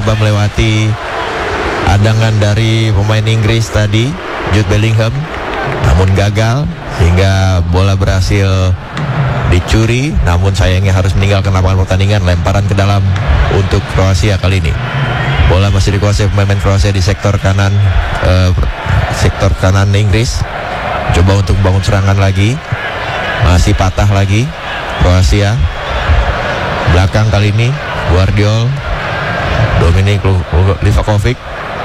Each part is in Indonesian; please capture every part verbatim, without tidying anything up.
mencoba melewati adangan dari pemain Inggris tadi, Jude Bellingham, namun gagal sehingga bola berhasil dicuri, namun sayangnya harus meninggalkan lapangan pertandingan. Lemparan ke dalam untuk Kroasia kali ini. Bola masih dikuasai pemain Kroasia di sektor kanan, uh, sektor kanan Inggris. Coba untuk bangun serangan lagi, masih patah lagi Kroasia. Belakang kali ini Guardiol, Dominik Livakovic,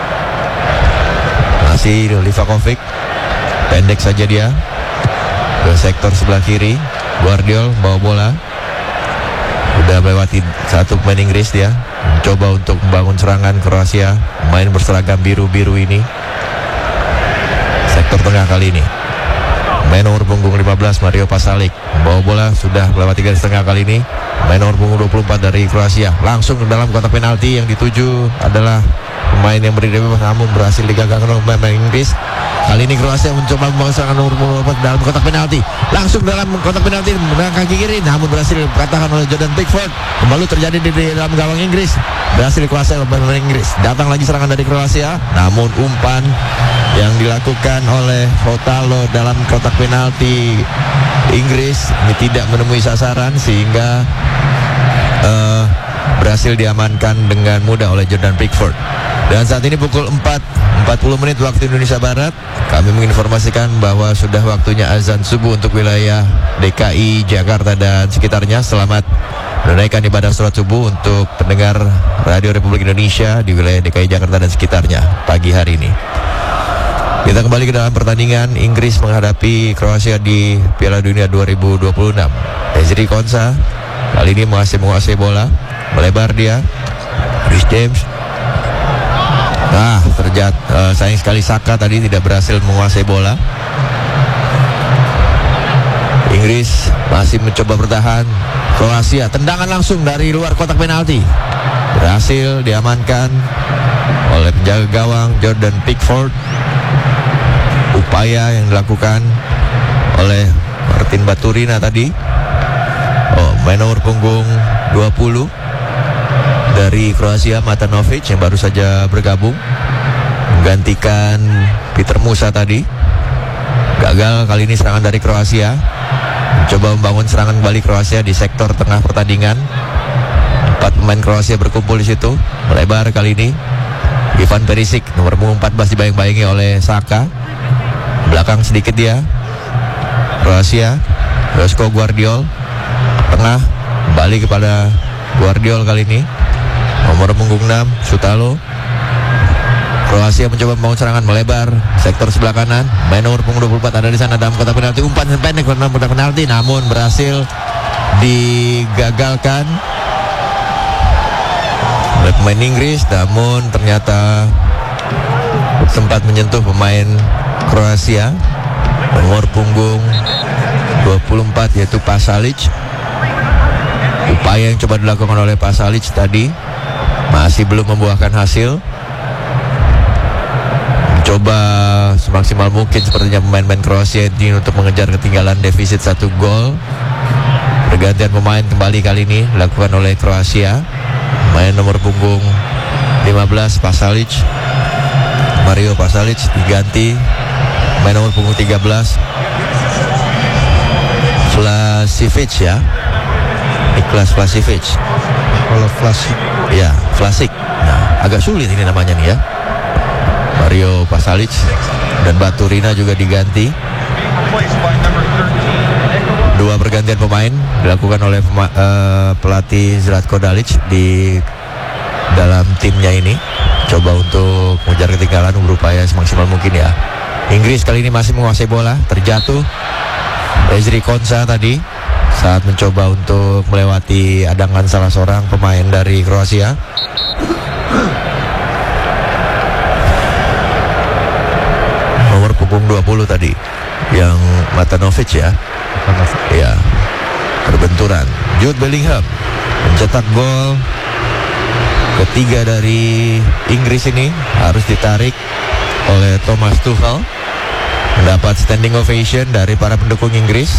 masih Livakovic, pendek saja dia ke sektor sebelah kiri. Guardiol bawa bola, udah melewati satu pemain Inggris dia, mencoba untuk membangun serangan Kroasia. Main berseragam biru-biru ini, sektor tengah kali ini. Main nomor punggung lima belas Mario Pasalic bawa bola, sudah melewati garis tengah kali ini. Main nomor punggung dua puluh empat dari Kroasia langsung ke dalam kotak penalti. Yang dituju adalah pemain yang berdiri bebas, namun berhasil digagalkan oleh pemain Inggris. Kali ini Kroasia mencoba membangun serangan nomor dua puluh empat dalam kotak penalti, langsung dalam kotak penalti menggunakan kaki kiri, namun berhasil dikatakan oleh Jordan Pickford. Kembali terjadi di, di dalam gawang Inggris, berhasil dikuasai oleh pemain Inggris. Datang lagi serangan dari Kroasia, namun umpan yang dilakukan oleh Hotalo dalam kotak penalti Inggris ini tidak menemui sasaran, sehingga uh, berhasil diamankan dengan mudah oleh Jordan Pickford. Dan saat ini pukul empat empat puluh menit waktu Indonesia Barat, kami menginformasikan bahwa sudah waktunya azan subuh untuk wilayah D K I Jakarta dan sekitarnya. Selamat menunaikan ibadah sholat subuh untuk pendengar Radio Republik Indonesia di wilayah D K I Jakarta dan sekitarnya pagi hari ini. Kita kembali ke dalam pertandingan Inggris menghadapi Kroasia di Piala Dunia dua ribu dua puluh enam. Ezri Konsa kali ini masih menguasai bola, melebar dia. Chris James. Nah, terjat uh, sayang sekali Saka tadi tidak berhasil menguasai bola. Inggris masih mencoba bertahan. Kroasia tendangan langsung dari luar kotak penalti, berhasil diamankan oleh penjaga gawang Jordan Pickford. Upaya yang dilakukan oleh Martin Baturina tadi. Oh, main nomor punggung dua puluh dari Kroasia, Matanovic, yang baru saja bergabung menggantikan Peter Musa tadi. Gagal kali ini serangan dari Kroasia. Mencoba membangun serangan kembali Kroasia di sektor tengah pertandingan. Empat pemain Kroasia berkumpul di situ, melebar kali ini. Ivan Perisic nomor punggung empat belas dibayang-bayangi oleh Saka. Belakang sedikit dia Kroasia, Josko Guardiol tengah, kembali kepada Guardiol kali ini. Nomor punggung enam Sutalo. Kroasia mencoba membangun serangan, melebar sektor sebelah kanan. Main nomor punggung dua puluh empat ada di sana dalam kotak penalti. Umpan pendek dalam kotak penalti, namun berhasil digagalkan oleh pemain Inggris. Namun ternyata sempat menyentuh pemain Kroasia nomor punggung dua puluh empat, yaitu Pasalic. Upaya yang coba dilakukan oleh Pasalic tadi masih belum membuahkan hasil. Mencoba semaksimal mungkin sepertinya pemain-pemain Kroasia ini untuk mengejar ketinggalan defisit satu gol. Pergantian pemain kembali kali ini dilakukan oleh Kroasia. Main nomor punggung lima belas Pasalic, Mario Pasalic diganti. Main nomor punggung tiga belas Vlasic ya, Niklas Vlasic. Kalau Vlasic, ya Vlasic. Nah, agak sulit ini namanya nih ya. Mario Pasalic dan Baturina juga diganti. Dua pergantian pemain dilakukan oleh pema- uh, pelatih Zlatko Dalic di dalam timnya ini. Coba untuk mengejar ketinggalan, berupaya semaksimal mungkin ya. Inggris kali ini masih menguasai bola, terjatuh Ezri Konsa tadi saat mencoba untuk melewati adangan salah seorang pemain dari Kroasia. Nomor punggung dua puluh tadi yang Matanovic ya. Ya, berbenturan. Jude Bellingham mencetak gol ketiga dari Inggris ini, harus ditarik oleh Thomas Tuchel. Mendapat standing ovation dari para pendukung Inggris.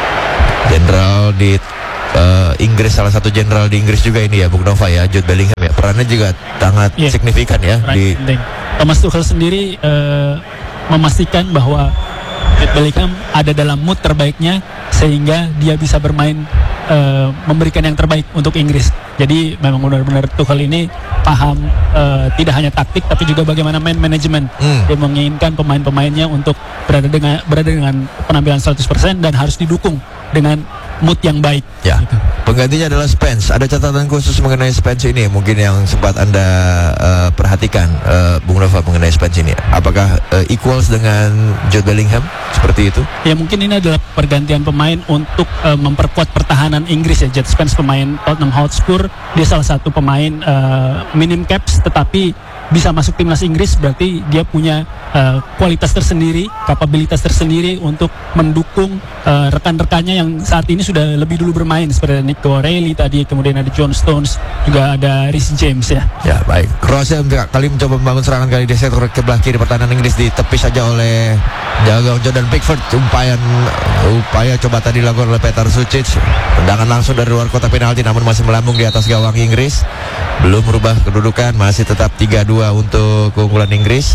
Jenderal di uh, Inggris, salah satu jenderal di Inggris juga ini ya, Bung Nova ya, Jude Bellingham ya. perannya juga sangat yeah. signifikan ya. Di... penting. Thomas Tuchel sendiri uh, memastikan bahwa Jude Bellingham ada dalam mood terbaiknya sehingga dia bisa bermain uh, memberikan yang terbaik untuk Inggris. Jadi memang benar-benar Tuchel ini paham uh, tidak hanya taktik tapi juga bagaimana main manajemen. Hmm. Dia menginginkan pemain-pemainnya untuk berada dengan berada dengan penampilan seratus persen dan harus didukung dengan mood yang baik. Ya. Gitu. Penggantinya adalah Spence. Ada catatan khusus mengenai Spence ini mungkin yang sempat Anda uh, perhatikan, uh, Bung Nova, mengenai Spence ini. Apakah uh, equals dengan Jude Bellingham seperti itu? Ya, mungkin ini adalah pergantian pemain untuk uh, memperkuat pertahanan Inggris ya. Jude Spence pemain Tottenham Hotspur, dia salah satu pemain uh, minim caps tetapi bisa masuk timnas Inggris, berarti dia punya uh, kualitas tersendiri, kapabilitas tersendiri untuk mendukung uh, rekan-rekannya yang saat ini sudah lebih dulu bermain seperti Nico Reilly tadi, kemudian ada John Stones, juga ada Reece James ya. Ya, baik. Kroasia kali mencoba membangun serangan kali di sektor sebelah kiri pertahanan Inggris, ditepis saja oleh jaga Jordan Pickford. Upaya upaya coba tadi dilakukan oleh Petar Sucic. Tendangan langsung dari luar kotak penalti namun masih melambung di atas gawang Inggris. Belum merubah kedudukan, masih tetap tiga dua untuk keunggulan Inggris.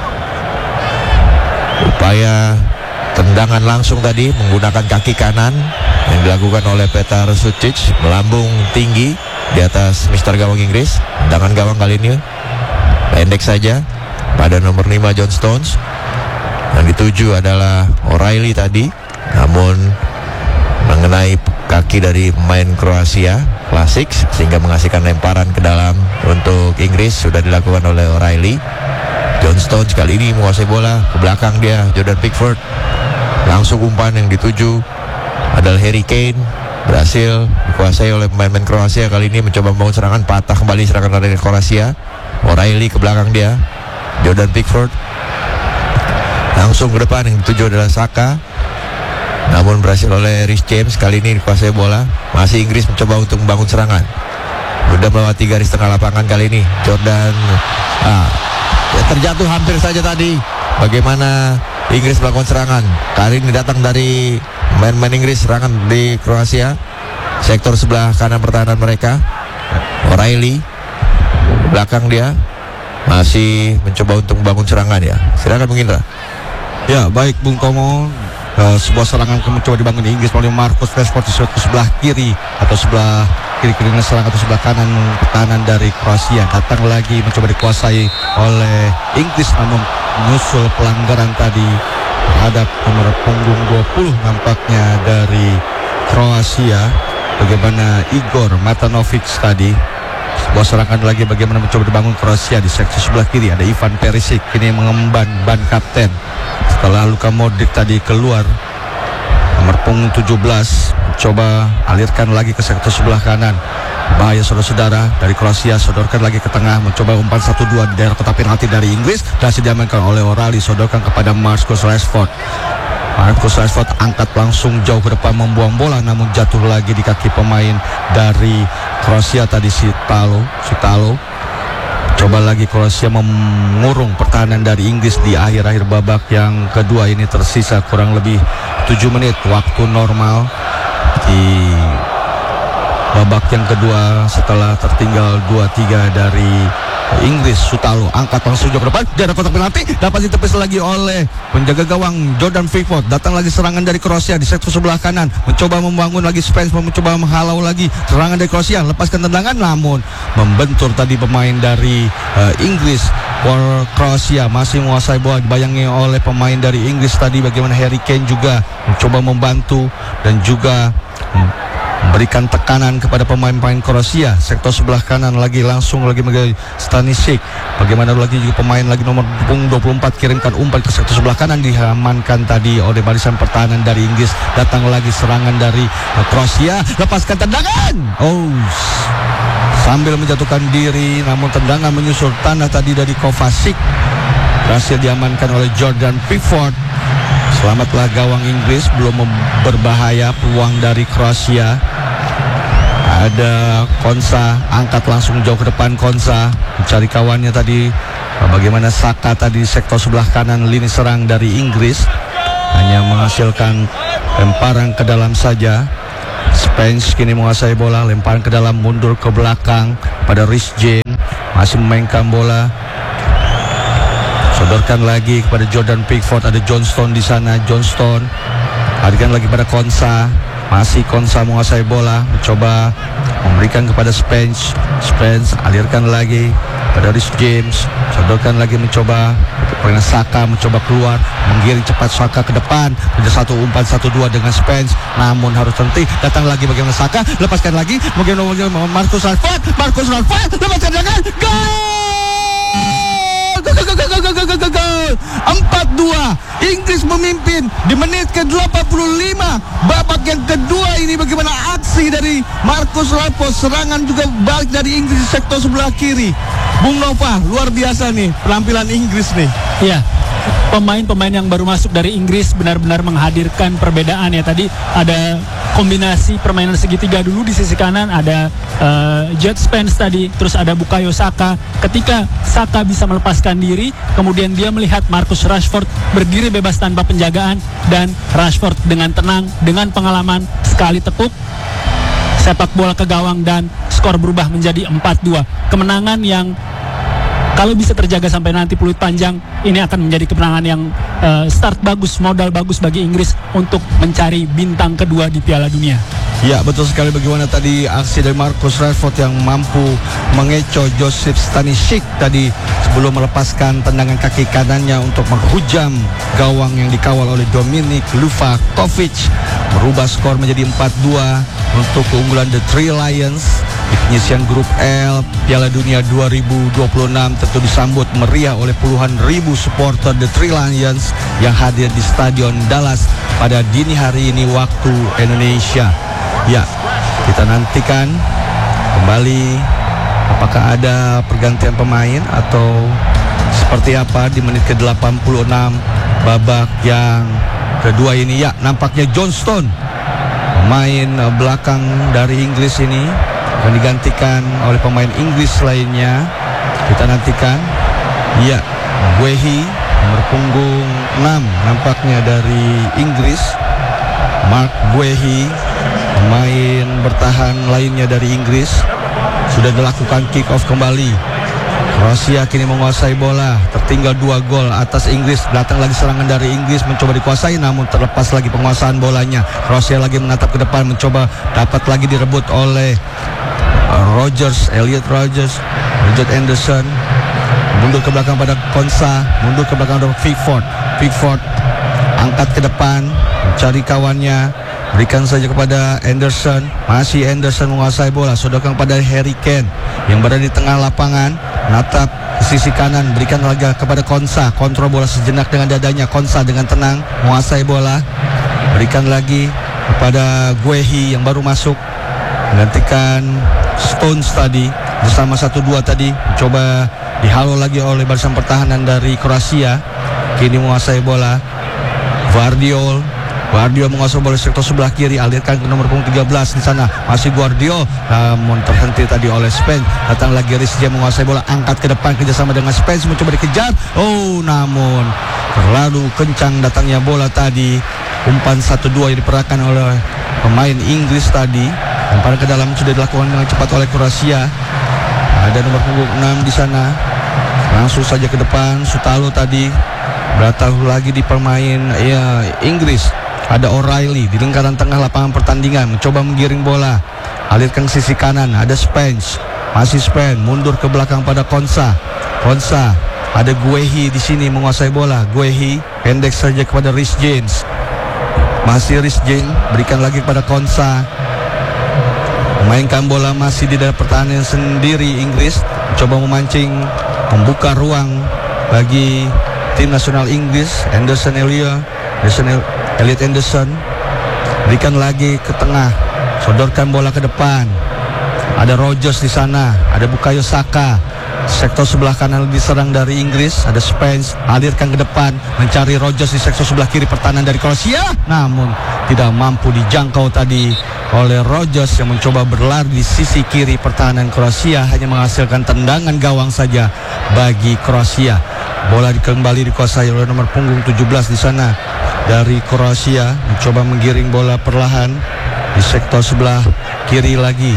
Upaya tendangan langsung tadi menggunakan kaki kanan yang dilakukan oleh Petar Sucic, melambung tinggi di atas mister gawang Inggris. Tendangan gawang kali ini pendek saja pada nomor lima John Stones. Yang dituju adalah O'Reilly tadi, namun mengenai kaki dari pemain Kroasia klasik sehingga menghasilkan lemparan ke dalam untuk Inggris. Sudah dilakukan oleh O'Reilly. John Stones kali ini menguasai bola, ke belakang dia Jordan Pickford, langsung umpan yang dituju adalah Harry Kane, berhasil dikuasai oleh pemain-pemain Kroasia. Kali ini mencoba membangun serangan, patah kembali serangan dari Kroasia. O'Reilly ke belakang dia, Jordan Pickford langsung ke depan, yang dituju adalah Saka, namun berhasil oleh Reece James. Kali ini dikuasai bola, masih Inggris mencoba untuk membangun serangan. Sudah melewati garis tengah lapangan kali ini Jordan ah, ya, terjatuh hampir saja tadi. Bagaimana Inggris melakukan serangan kali ini datang dari main-main Inggris, serangan di Kroasia sektor sebelah kanan pertahanan mereka. O'Reilly belakang dia masih mencoba untuk membangun serangan ya. Silakan Bung Indra. Ya, baik Bung Tomo. Uh, sebuah serangan mencoba dibangun di Inggris melalui Marcus Rashford di sebelah kiri atau sebelah kiri-kiri serang atau sebelah kanan pertahanan dari Kroasia. Datang lagi mencoba dikuasai oleh Inggris namun menyusul pelanggaran tadi terhadap nomor punggung dua puluh nampaknya dari Kroasia. Bagaimana Igor Matanovic tadi. Sebuah serangan lagi bagaimana mencoba dibangun Kroasia di sektor sebelah kiri. Ada Ivan Perisic ini mengemban ban kapten setelah Luka Modric tadi keluar. Nomor punggung tujuh belas coba alirkan lagi ke sektor sebelah kanan. Bahaya saudara-saudara dari Kroasia, sodorkan lagi ke tengah, mencoba umpan satu dua di daerah kotak penalti dari Inggris. Berhasil diamankan oleh O'Reilly, sodorkan kepada Marcus Rashford. Marcus Rashford angkat langsung jauh ke depan membuang bola, namun jatuh lagi di kaki pemain dari Kroasia tadi, Sitalo. Sitalo. Coba lagi Kroasia mengurung pertahanan dari Inggris di akhir-akhir babak yang kedua ini. Tersisa kurang lebih tujuh menit waktu normal di babak yang kedua setelah tertinggal dua tiga dari Inggris. Sutalo angkat langsung jauh ke depan, dari kotak penalti dapat ditepis lagi oleh penjaga gawang Jordan Pickford. Datang lagi serangan dari Kroasia di sektor sebelah kanan, mencoba membangun lagi Spence, mencoba menghalau lagi serangan dari Kroasia, lepaskan tendangan namun membentur tadi pemain dari uh, Inggris. Kroasia masih menguasai bola, dibayangi oleh pemain dari Inggris tadi. Bagaimana Harry Kane juga mencoba membantu dan juga memberikan tekanan kepada pemain-pemain Kroasia. Sektor sebelah kanan lagi langsung lagi menjadi Stanisic. Bagaimana lagi juga pemain lagi nomor punggung dua puluh empat kirimkan umpan ke sektor sebelah kanan, diamankan tadi oleh barisan pertahanan dari Inggris. Datang lagi serangan dari Kroasia, lepaskan tendangan. Oh, sambil menjatuhkan diri namun tendangan menyusul tanah tadi dari Kovacic. Berhasil diamankan oleh Jordan Pickford. Selamatlah gawang Inggris, belum berbahaya peluang dari Kroasia. Ada Konsa, angkat langsung jauh ke depan Konsa, mencari kawannya tadi. Bagaimana Saka tadi sektor sebelah kanan lini serang dari Inggris, hanya menghasilkan lemparan ke dalam saja. Spence kini menguasai bola, lemparan ke dalam, mundur ke belakang pada Reece James. masih memainkan bola. Sodorkan lagi kepada Jordan Pickford, ada Johnston di sana. Johnston alirkan lagi pada Konsa, masih Konsa menguasai bola, mencoba memberikan kepada Spence. Spence alirkan lagi pada Rhys James, sodorkan lagi mencoba kepada Saka, mencoba keluar, menggiring cepat Saka ke depan, ada satu umpan satu dua dengan Spence, namun harus henti. Datang lagi bagaimana Saka, lepaskan lagi, bagaimana Marcus Rashford, Marcus Rashford lepaskan dengan gol. empat dua, Inggris memimpin di menit ke delapan puluh lima. Babak yang kedua ini bagaimana aksi dari Marcus Rashford, serangan juga balik dari Inggris di sektor sebelah kiri. Bung Nova, luar biasa nih penampilan Inggris nih. Iya, pemain-pemain yang baru masuk dari Inggris benar-benar menghadirkan perbedaan ya. Tadi ada kombinasi permainan segitiga dulu di sisi kanan, ada uh, Jed Spence tadi, terus ada Bukayo Saka. Ketika Saka bisa melepaskan diri, kemudian dia melihat Marcus Rashford berdiri bebas tanpa penjagaan, dan Rashford dengan tenang, dengan pengalaman, sekali tekuk sepak bola ke gawang dan skor berubah menjadi empat dua. Kemenangan yang kalau bisa terjaga sampai nanti peluit panjang, ini akan menjadi kemenangan yang uh, start bagus, modal bagus bagi Inggris untuk mencari bintang kedua di Piala Dunia. Ya, betul sekali. Bagaimana tadi aksi dari Marcus Rashford yang mampu mengecoh Joseph Stanisic tadi sebelum melepaskan tendangan kaki kanannya untuk menghujam gawang yang dikawal oleh Dominik Livakovic, merubah skor menjadi empat dua untuk keunggulan The Three Lions. Di penyisian grup L Piala Dunia dua ribu dua puluh enam tentu disambut meriah oleh puluhan ribu supporter The Three Lions yang hadir di Stadion Dallas pada dini hari ini waktu Indonesia. Ya, kita nantikan kembali apakah ada pergantian pemain atau seperti apa di menit ke delapan puluh enam babak yang kedua ini. Ya, nampaknya Johnston, pemain belakang dari Inggris ini, akan digantikan oleh pemain Inggris lainnya. Kita nantikan. Ya, Guehi nomor punggung enam nampaknya dari Inggris. Mark Guehi, pemain bertahan lainnya dari Inggris, sudah dilakukan kick off kembali. Kroasia kini menguasai bola, tertinggal dua gol atas Inggris. Datang lagi serangan dari Inggris, mencoba dikuasai namun terlepas lagi penguasaan bolanya. Kroasia lagi menatap ke depan, mencoba dapat lagi direbut oleh Rogers, Elliot Rogers, Richard Anderson, mundur ke belakang pada Konsa, mundur ke belakang pada Pickford. Pickford angkat ke depan, mencari kawannya, berikan saja kepada Anderson. Masih Anderson menguasai bola, sodorkan kepada Harry Kane yang berada di tengah lapangan, menatap ke sisi kanan, berikan lagi kepada Konsa, kontrol bola sejenak dengan dadanya. Konsa dengan tenang menguasai bola, berikan lagi kepada Guehi yang baru masuk, menggantikan Stones tadi bersama satu dua tadi, coba dihalau lagi oleh barisan pertahanan dari Kroasia. Kini menguasai bola Guardiol. Guardiol menguasai bola sektor sebelah kiri, alirkan ke nomor punggung tiga belas di sana. Masih Guardiol, namun terhenti tadi oleh Spence. Datang lagi Rhys James menguasai bola, angkat ke depan kerjasama dengan Spence, mencoba dikejar. Oh, namun terlalu kencang datangnya bola tadi. Umpan satu dua yang diperahkan oleh pemain Inggris tadi. Umpan ke dalam sudah dilakukan dengan cepat oleh Kroasia. Ada nomor punggung enam di sana. Langsung saja ke depan. Sutalo tadi bertaruh lagi di pemain ya Inggris. Ada O'Reilly di lingkaran tengah lapangan pertandingan, mencoba menggiring bola, alirkan ke sisi kanan. Ada Spence, masih Spence, mundur ke belakang pada Konsa. Konsa, ada Guehi di sini menguasai bola. Guehi pendek saja kepada Rhys James. Masih Rhys James, berikan lagi kepada Konsa. Memainkan bola masih di dalam pertahanan sendiri Inggris, mencoba memancing, membuka ruang bagi tim nasional Inggris. Anderson Elliot, Anderson Elliot Anderson, berikan lagi ke tengah, sodorkan bola ke depan. Ada Rogers di sana, ada Bukayo Saka. Sektor sebelah kanan diserang dari Inggris, ada Spence, alirkan ke depan, mencari Rogers di sektor sebelah kiri pertahanan dari Kroasia, namun tidak mampu dijangkau tadi oleh Rogers yang mencoba berlari di sisi kiri pertahanan Kroasia, hanya menghasilkan tendangan gawang saja bagi Kroasia. Bola kembali dikuasai oleh nomor punggung tujuh belas di sana dari Kroasia, mencoba menggiring bola perlahan di sektor sebelah kiri lagi.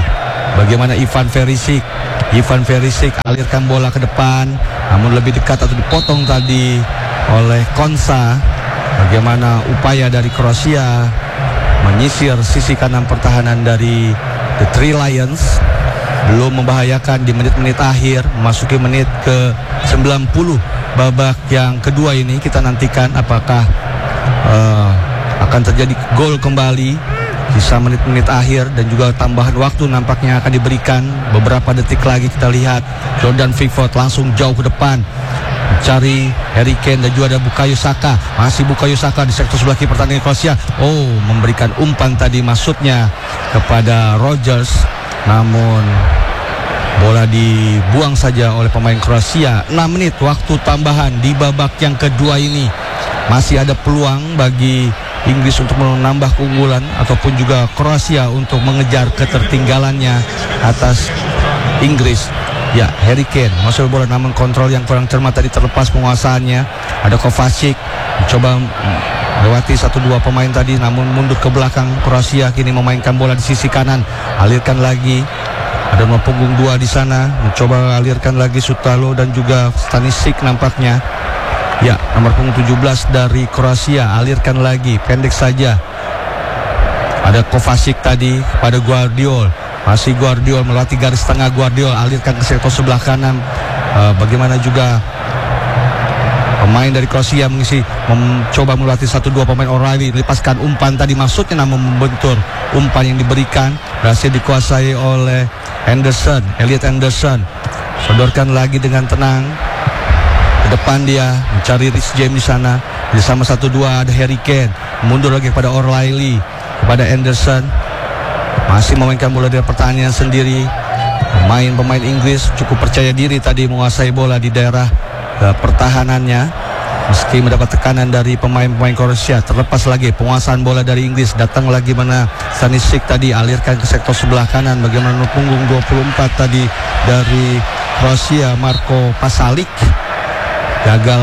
Bagaimana Ivan Perisic? Ivan Perisic alirkan bola ke depan, namun lebih dekat atau dipotong tadi oleh Konsa. Bagaimana upaya dari Kroasia menyisir sisi kanan pertahanan dari The Three Lions. Belum membahayakan di menit-menit akhir, memasuki menit ke sembilan puluh babak yang kedua ini. Kita nantikan apakah uh, akan terjadi gol kembali. Sisa menit-menit akhir dan juga tambahan waktu nampaknya akan diberikan. Beberapa detik lagi kita lihat Jordan Pickford langsung jauh ke depan mencari Harry Kane dan juga ada Bukayo Saka. Masih Bukayo Saka di sektor sebelah kiri pertandingan Kroasia. Oh, memberikan umpan tadi maksudnya kepada Rodgers, namun bola dibuang saja oleh pemain Kroasia. enam menit waktu tambahan di babak yang kedua ini. Masih ada peluang bagi Inggris untuk menambah keunggulan ataupun juga Kroasia untuk mengejar ketertinggalannya atas Inggris. Ya, Harry Kane masuk bola namun kontrol yang kurang cermat tadi, terlepas penguasaannya. Ada Kovacic mencoba melewati satu dua pemain tadi namun mundur ke belakang. Kroasia kini memainkan bola di sisi kanan, alirkan lagi. Ada nomor punggung dua di sana, mencoba alirkan lagi Sutalo dan juga Stanisic nampaknya. Ya, nomor punggung tujuh belas dari Kroasia alirkan lagi, pendek saja. Ada Kovacic tadi kepada Guardiol. Masih Guardiol melewati garis tengah. Guardiol alirkan ke sektor sebelah kanan. uh, Bagaimana juga pemain dari Kroasia mengisi, mencoba melewati satu dua pemain O'Reilly. Lepaskan umpan tadi maksudnya namun membentur. Umpan yang diberikan berhasil dikuasai oleh Anderson, Elliot Anderson. Sodorkan lagi dengan tenang ke depan, dia mencari Rhys James di sana. Bersama satu dua ada Harry Kane, mundur lagi kepada O'Reilly, kepada Anderson. Masih memainkan bola dari pertahanan sendiri. Pemain-pemain Inggris cukup percaya diri tadi menguasai bola di daerah uh, pertahanannya. Meski mendapat tekanan dari pemain-pemain Kroasia. Terlepas lagi penguasaan bola dari Inggris. Datang lagi mana Stanisic tadi, alirkan ke sektor sebelah kanan. Bagaimana punggung dua puluh empat tadi dari Kroasia, Marko Pasalic, gagal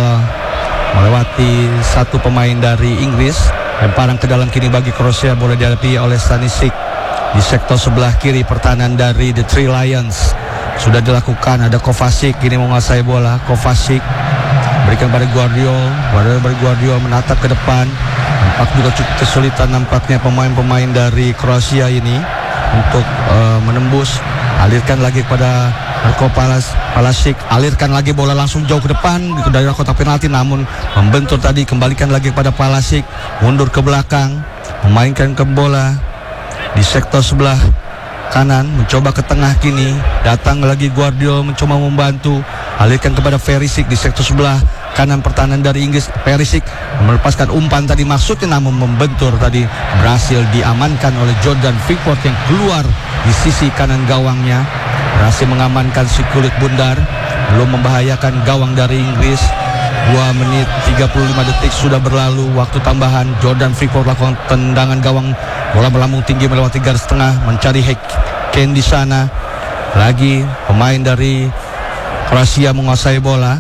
melewati satu pemain dari Inggris. Lemparan ke dalam kini bagi Kroasia, bola dihadapi oleh Stanisic di sektor sebelah kiri pertahanan dari The Three Lions. Sudah dilakukan, ada Kovacic kini menguasai bola. Kovacic berikan pada Guardiol. Pada Guardiol menatap ke depan. Nampak juga cukup kesulitan nampaknya pemain-pemain dari Kroasia ini untuk uh, menembus. Alirkan lagi kepada Marko Palasic, alirkan lagi bola langsung jauh ke depan di daerah kotak penalti, namun membentur tadi. Kembalikan lagi kepada Palasic, mundur ke belakang, memainkan ke bola di sektor sebelah kanan, mencoba ke tengah kini. Datang lagi Guardiol mencoba membantu, alirkan kepada Perisic di sektor sebelah kanan pertahanan dari Inggris. Perisic melepaskan umpan tadi maksudnya namun membentur tadi, berhasil diamankan oleh Jordan Pickford yang keluar di sisi kanan gawangnya. Berhasil mengamankan si kulit bundar, belum membahayakan gawang dari Inggris. Dua menit tiga puluh lima detik sudah berlalu. Waktu tambahan, Jordan Pickford lakukan tendangan gawang, bola melambung tinggi melewati garis tengah, mencari Kane di sana. Lagi pemain dari Kroasia menguasai bola.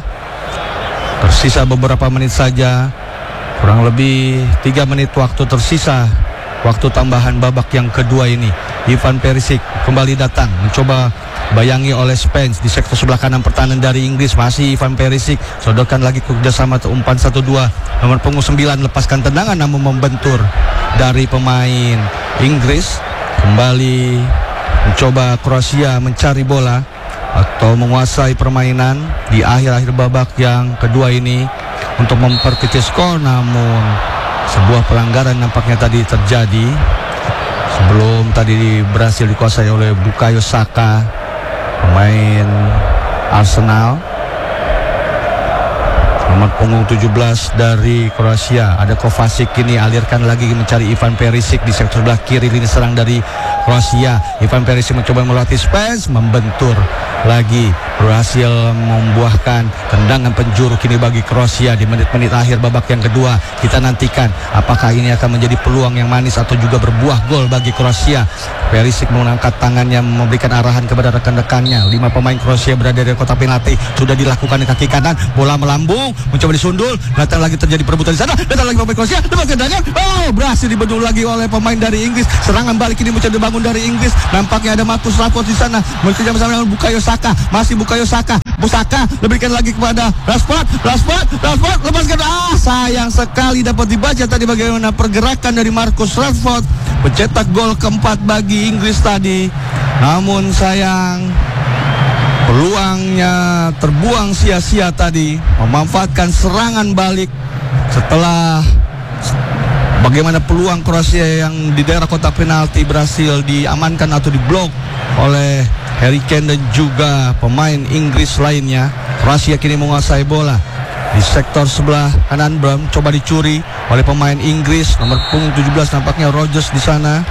Tersisa beberapa menit saja, kurang lebih tiga menit waktu tersisa waktu tambahan babak yang kedua ini. Ivan Perisic kembali datang, mencoba bayangi oleh Spence di sektor sebelah kanan pertahanan dari Inggris. Masih Ivan Perisic, sodorkan lagi kerjasama umpan satu dua. Nomor punggung sembilan lepaskan tendangan namun membentur dari pemain Inggris. Kembali mencoba Kroasia mencari bola atau menguasai permainan di akhir-akhir babak yang kedua ini untuk memperkecil skor, namun sebuah pelanggaran nampaknya tadi terjadi sebelum tadi berhasil dikuasai oleh Bukayo Saka, pemain Arsenal. Nomor punggung tujuh belas dari Kroasia, ada Kovacic kini alirkan lagi mencari Ivan Perisic di sektor sebelah kiri lini serang dari Kroasia. Ivan Perisic mencoba melatih Spence, membentur lagi berhasil membuahkan tendangan penjuru kini bagi Kroasia di menit-menit akhir babak yang kedua. Kita nantikan apakah ini akan menjadi peluang yang manis atau juga berbuah gol bagi Kroasia. Perisic mengangkat tangannya memberikan arahan kepada rekan-rekannya. Lima pemain Kroasia berada di kotak penalti. Sudah dilakukan di kaki kanan, bola melambung, mencoba disundul, datang lagi terjadi perebutan di sana, datang lagi pemain Kroasia, lepas tendangan, oh berhasil dibendung lagi oleh pemain dari Inggris. Serangan balik ini mencoba dibangun dari Inggris. Nampaknya ada Marcus Rashford di sana, bekerja bersama dengan Bukayo Saka, masih Bukayo Saka, Busaka lebihkan lagi kepada Rashford, Rashford, Rashford, lepaskan, ah sayang sekali dapat dibaca tadi bagaimana pergerakan dari Marcus Rashford, mencetak gol keempat bagi Inggris tadi. Namun sayang, peluangnya terbuang sia-sia tadi, memanfaatkan serangan balik setelah bagaimana peluang Kroasia yang di daerah kotak penalti berhasil diamankan atau diblok oleh Harry Kane dan juga pemain Inggris lainnya. Kroasia kini menguasai bola di sektor sebelah kanan. Bram coba dicuri oleh pemain Inggris nomor punggung tujuh belas, nampaknya Rodgers di sana.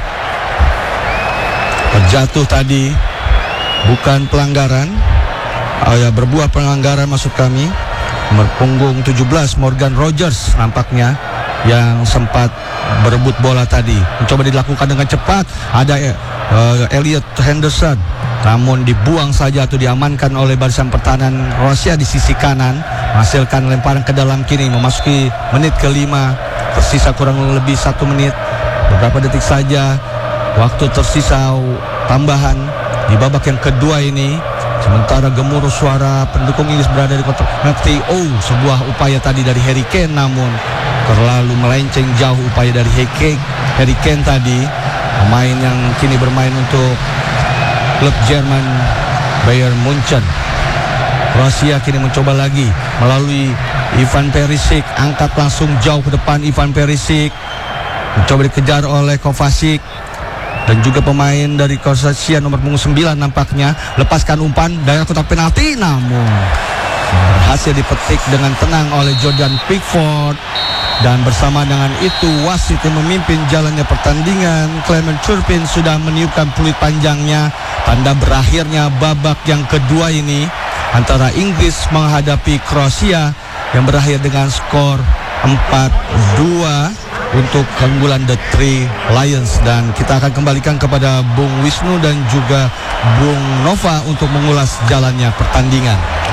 Terjatuh tadi, bukan pelanggaran. Oh ya, berbuah pelanggaran maksud kami. Nomor punggung tujuh belas Morgan Rogers nampaknya yang sempat berebut bola tadi. Mencoba dilakukan dengan cepat. Ada uh, Elliot Henderson, namun dibuang saja atau diamankan oleh barisan pertahanan Kroasia di sisi kanan. Menghasilkan lemparan ke dalam kiri. Memasuki menit kelima, tersisa kurang lebih satu menit, beberapa detik saja waktu tersisa tambahan di babak yang kedua ini. Sementara gemuruh suara pendukung Inggris berada di kotak penalti. Oh, sebuah upaya tadi dari Harry Kane, namun terlalu melenceng jauh upaya dari Harry Kane tadi, pemain yang kini bermain untuk klub Jerman Bayern Munchen. Kroasia kini mencoba lagi melalui Ivan Perisic, angkat langsung jauh ke depan. Ivan Perisic mencoba dikejar oleh Kovacic dan juga pemain dari Kroasia nomor punggung sembilan nampaknya lepaskan umpan dari kotak penalti, namun berhasil dipetik dengan tenang oleh Jordan Pickford. Dan bersama dengan itu wasit yang memimpin jalannya pertandingan, Clement Turpin, sudah meniupkan peluit panjangnya, tanda berakhirnya babak yang kedua ini antara Inggris menghadapi Kroasia yang berakhir dengan skor empat dua untuk keunggulan The Three Lions. Dan kita akan kembalikan kepada Bung Wisnu dan juga Bung Nova untuk mengulas jalannya pertandingan.